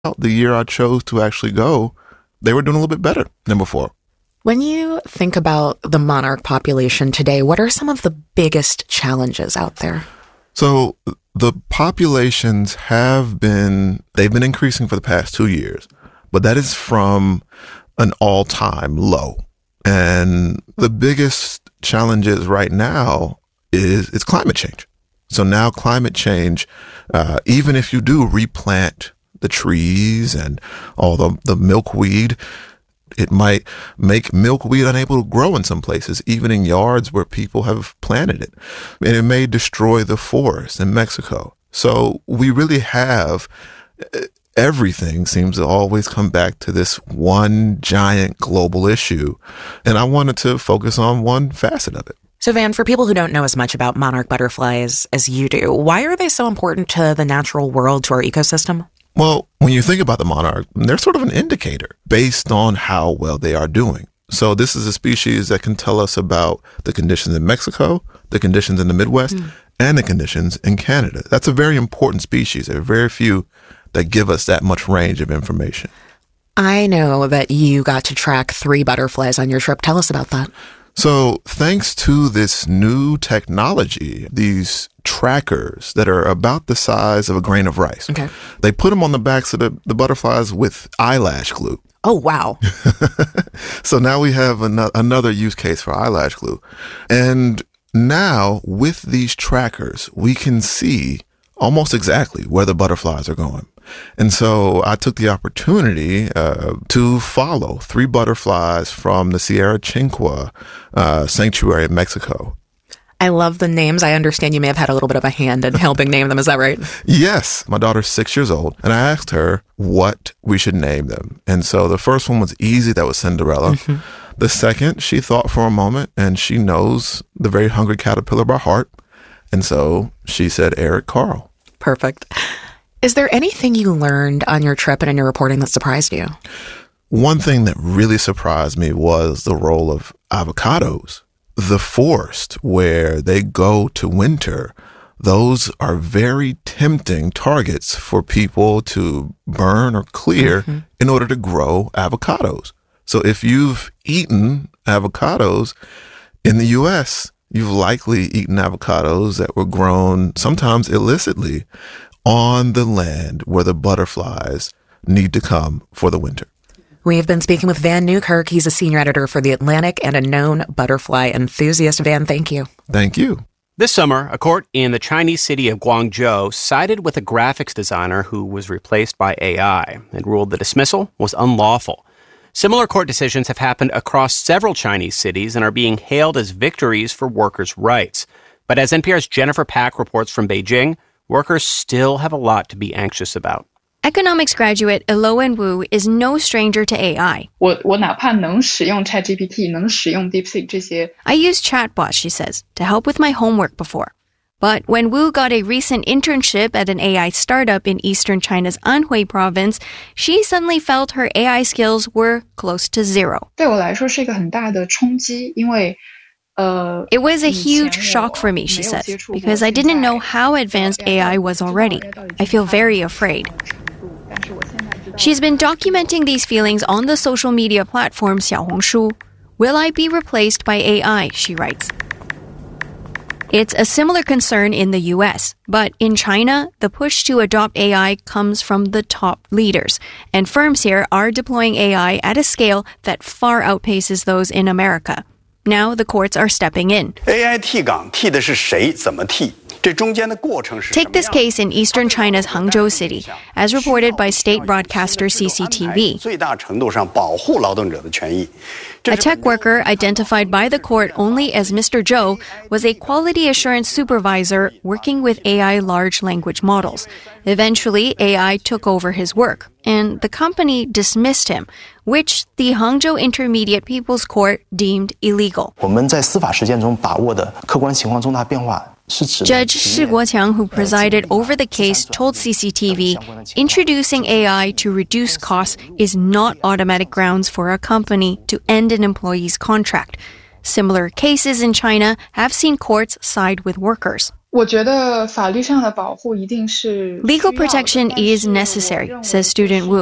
the year I chose to actually go, they were doing a little bit better than before. When you think about the monarch population today, what are some of the biggest challenges out there? So the populations they've been increasing for the past 2 years, but that is from an all-time low. And the biggest challenges right now is climate change. So now climate change, even if you do replant the trees and all the milkweed, it might make milkweed unable to grow in some places, even in yards where people have planted it. And it may destroy the forest in Mexico. So we really have, everything seems to always come back to this one giant global issue. And I wanted to focus on one facet of it. So Van, for people who don't know as much about monarch butterflies as you do, why are they so important to the natural world, to our ecosystem? Well, when you think about the monarch, they're sort of an indicator based on how well they are doing. So this is a species that can tell us about the conditions in Mexico, the conditions in the Midwest, and the conditions in Canada. That's a very important species. There are very few that give us that much range of information. I know that you got to track 3 butterflies on your trip. Tell us about that. So thanks to this new technology, these trackers that are about the size of a grain of rice, they put them on the backs of the butterflies with eyelash glue. Oh, wow. So now we have another use case for eyelash glue. And now with these trackers, we can see almost exactly where the butterflies are going. And so I took the opportunity to follow 3 butterflies from the Sierra Chinqua sanctuary in Mexico. I love the names. I understand you may have had a little bit of a hand in helping name them. Is that right? Yes. My daughter's 6 years old, and I asked her what we should name them. And so the first one was easy. That was Cinderella. The second, she thought for a moment, and she knows the very hungry caterpillar by heart. And so she said Eric Carl. Perfect. Is there anything you learned on your trip and in your reporting that surprised you? One thing that really surprised me was the role of avocados. The forest where they go to winter, those are very tempting targets for people to burn or clear in order to grow avocados. So if you've eaten avocados in the U.S., you've likely eaten avocados that were grown sometimes illicitly on the land where the butterflies need to come for the winter. We've been speaking with Vann Newkirk. He's a senior editor for The Atlantic and a known butterfly enthusiast. Van, thank you. Thank you. This summer, a court in the Chinese city of Guangzhou sided with a graphics designer who was replaced by AI and ruled the dismissal was unlawful. Similar court decisions have happened across several Chinese cities and are being hailed as victories for workers' rights. But as NPR's Jennifer Pack reports from Beijing, workers still have a lot to be anxious about. Economics graduate Elowen Wu is no stranger to AI. I use chatbots, she says, to help with my homework before. But when Wu got a recent internship at an AI startup in eastern China's Anhui province, she suddenly felt her AI skills were close to zero. It was a huge shock for me, she says, because I didn't know how advanced AI was already. I feel very afraid. She's been documenting these feelings on the social media platform Xiaohongshu. Will I be replaced by AI, she writes. It's a similar concern in the US, but in China, the push to adopt AI comes from the top leaders, and firms here are deploying AI at a scale that far outpaces those in America. Now the courts are stepping in. Take this case in eastern China's Hangzhou city, as reported by state broadcaster CCTV. A tech worker identified by the court only as Mr. Zhou was a quality assurance supervisor working with AI large language models. Eventually, AI took over his work, and the company dismissed him, which the Hangzhou Intermediate People's Court deemed illegal. Judge Shi Guoqiang, who presided over the case, told CCTV, introducing AI to reduce costs is not automatic grounds for a company to end an employee's contract. Similar cases in China have seen courts side with workers. Legal protection is necessary, says student Wu.